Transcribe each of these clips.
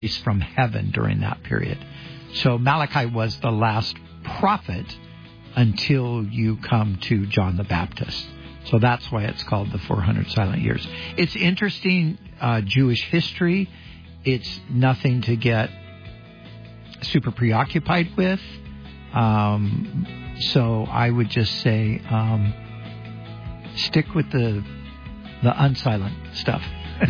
from heaven during that period. So Malachi was the last prophet until you come to John the Baptist. So that's why it's called the 400 silent years. It's interesting Jewish history. It's nothing to get super preoccupied with. So I would just say stick with the unsilent stuff.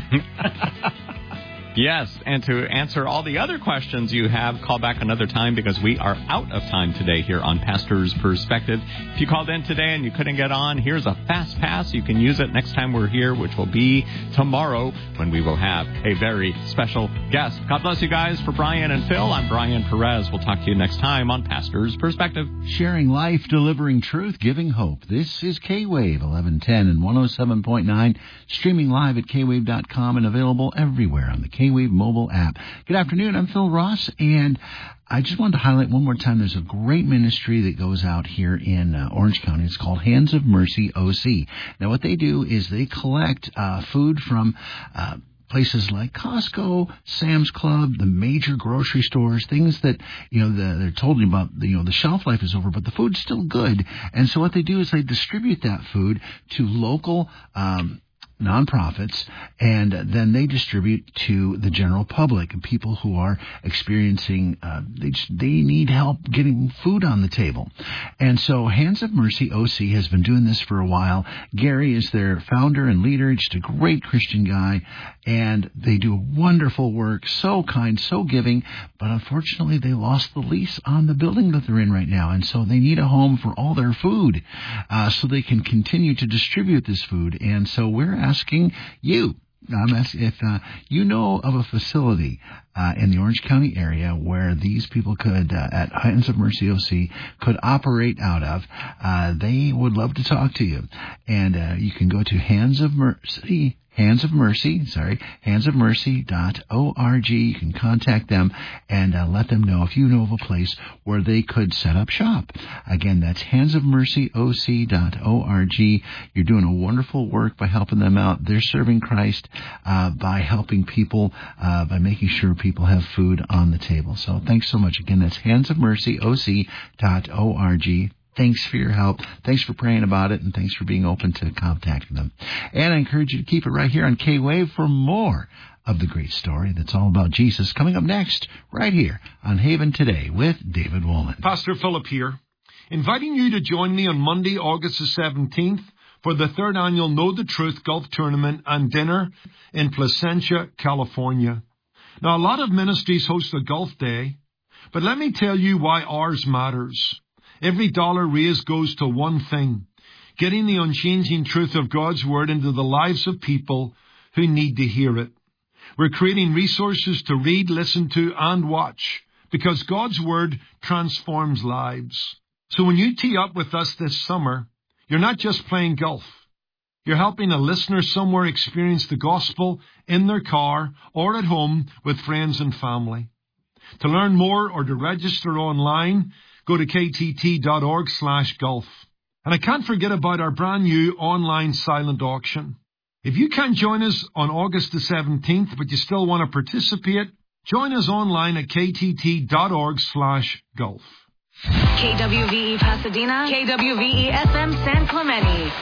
Yes, and to answer all the other questions you have, call back another time because we are out of time today here on Pastor's Perspective. If you called in today and you couldn't get on, here's a fast pass. You can use it next time we're here, which will be tomorrow when we will have a very special guest. God bless you guys. For Brian and Phil, I'm Brian Perez. We'll talk to you next time on Pastor's Perspective. Sharing life, delivering truth, giving hope. This is K-Wave 1110 and 107.9, streaming live at kwave.com and available everywhere on the K-Wave mobile app. Good afternoon. I'm Phil Ross, and I just wanted to highlight one more time, there's a great ministry that goes out here in Orange County. It's called Hands of Mercy OC. Now, what they do is they collect food from places like Costco, Sam's Club, the major grocery stores, things that, they're told you about, the shelf life is over, but the food's still good. And so what they do is they distribute that food to local nonprofits, and then they distribute to the general public and people who are experiencing, they need help getting food on the table. And so Hands of Mercy OC has been doing this for a while. Gary is their founder and leader, just a great Christian guy, and they do wonderful work, so kind, so giving, but unfortunately they lost the lease on the building that they're in right now, and so they need a home for all their food so they can continue to distribute this food. And so we're asking you, if you know of a facility in the Orange County area where these people could, at Hands of Mercy OC, could operate out of, they would love to talk to you. And you can go to handsofmercy.org. You can contact them and let them know if you know of a place where they could set up shop. Again, that's handsofmercyoc.org. You're doing a wonderful work by helping them out. They're serving Christ by helping people, by making sure people have food on the table. So thanks so much. Again, that's handsofmercyoc.org. Thanks for your help. Thanks for praying about it, and thanks for being open to contacting them. And I encourage you to keep it right here on K-Wave for more of the great story that's all about Jesus. Coming up next, right here on Haven Today with David Woolman. Pastor Philip here, inviting you to join me on Monday, August the 17th for the third annual Know the Truth Golf Tournament and Dinner in Placentia, California. Now, a lot of ministries host a golf day, but let me tell you why ours matters. Every dollar raised goes to one thing, getting the unchanging truth of God's Word into the lives of people who need to hear it. We're creating resources to read, listen to, and watch, because God's Word transforms lives. So when you tee up with us this summer, you're not just playing golf. You're helping a listener somewhere experience the gospel in their car or at home with friends and family. To learn more or to register online, go to ktt.org/golf. And I can't forget about our brand new online silent auction. If you can't join us on August the 17th, but you still want to participate, join us online at ktt.org/golf. KWVE Pasadena, KWVE FM San Clemente.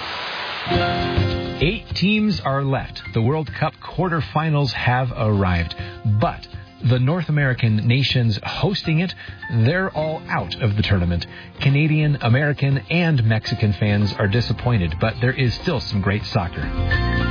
8 teams are left. The World Cup quarterfinals have arrived, but the North American nations hosting it, they're all out of the tournament. Canadian, American, and Mexican fans are disappointed, but there is still some great soccer.